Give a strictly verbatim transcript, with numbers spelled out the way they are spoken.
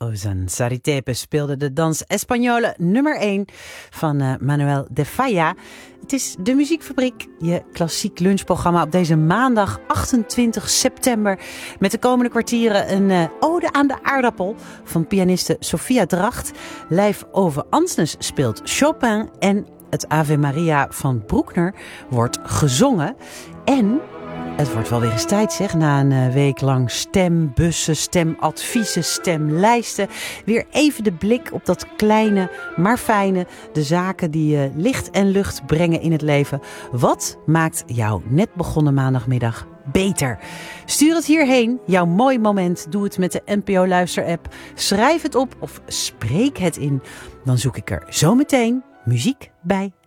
Ozan Saritepe speelde de dans Espagnole nummer één van uh, Manuel de Falla. Het is de Muziekfabriek, je klassiek lunchprogramma op deze maandag achtentwintig september. Met de komende kwartieren een uh, ode aan de aardappel van pianiste Sophia Dracht. Live over Ansnes speelt Chopin en het Ave Maria van Bruckner wordt gezongen. En het wordt wel weer eens tijd, zeg, na een week lang stembussen, stemadviezen, stemlijsten. Weer even de blik op dat kleine, maar fijne, de zaken die uh, licht en lucht brengen in het leven. Wat maakt jouw net begonnen maandagmiddag beter? Stuur het hierheen, jouw mooi moment. Doe het met de N P O Luister-app. Schrijf het op of spreek het in. Dan zoek ik er zo meteen muziek bij.